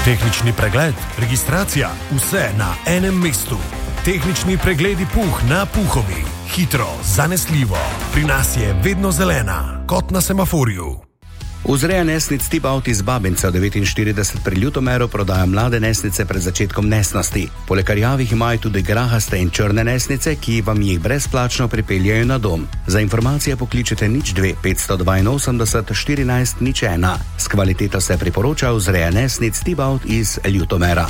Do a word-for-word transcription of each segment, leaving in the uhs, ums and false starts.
Tehnični pregled, registracija, vse na enem mestu. Tehnični pregledi Puh na Puhovi. Hitro, zanesljivo. Pri nas je vedno zelena, kot na semaforju. Vzreja nesnic tip avt iz Babinca devetinštirideset pri Ljutomeru prodaja mlade nesnice pred začetkom nesnosti. Poleg rjavih imajo tudi grahaste in črne nesnice, ki vam jih brezplačno pripeljajo na dom. Za informacije pokličete nič dve petsto dvainosemdeset štirinajst nič ena. S kvaliteto se priporoča vzreja nesnic tip avt iz Ljutomera.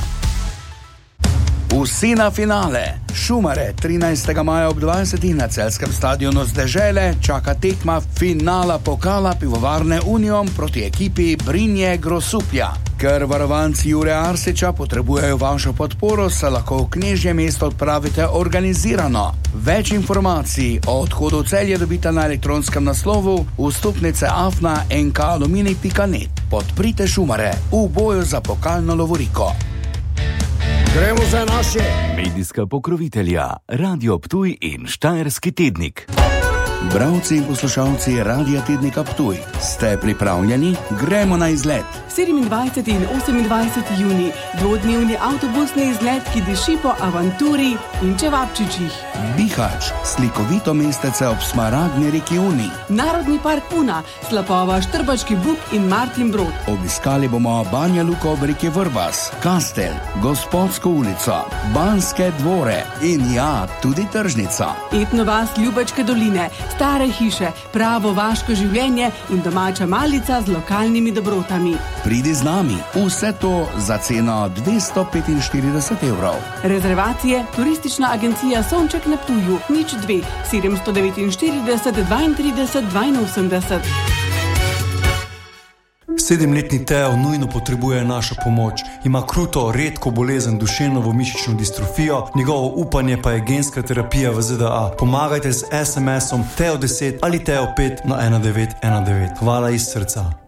Vsi na finale. Šumare trinajstega maja ob dvajsetih na celjskem stadionu z Dežele čaka tekma finala pokala pivovarne Union proti ekipi Brinje Grosuplja. Ker varovanci Jure Arsiča potrebujejo vašo podporo, se lahko v Knežje mesto odpravite organizirano. Več informacij o odhodu v Celje dobite na elektronskem naslovu vstopnice afna en ka aluminij pika net. Podprite Šumare v boju za pokalno lovoriko. Gremo za naše. Medijska pokrovitelja Radio Ptuj in Štajerski tednik. Bralci in poslušalci Radia Tednika Ptuj, ste pripravljeni? Gremo na izlet. sedemindvajseti in osemindvajseti junij, dvodnevni avtobusni izlet, ki diši po avanturi in čevapčičih. Bihać, slikovito mestece ob smaragdni reki Uni. Narodni park Una, slapova Štrbački Buk in Martin Brod. Obiskali bomo Banja Luko ob reki Vrbas, Kastel, Gospodsko ulico, Banske dvore in ja, tudi tržnica. Etno vas Ljubačke doline, stare hiše, pravo vaško življenje in domača malica z lokalnimi dobrotami. Pridi z nami, vse to za ceno dvesto petinštirideset evrov. Rezervacije, turistična agencija Sonček na Ptuju, nič dve sedemsto devetinštirideset dvaintrideset dvainosemdeset. Sedemletni Teo nujno potrebuje našo pomoč. Ima kruto, redko bolezen duševno mišično distrofijo, njegovo upanje pa je genska terapija v Z D A. Pomagajte z es em esom Teo deset ali Teo pet na ena devet ena devet. Hvala iz srca.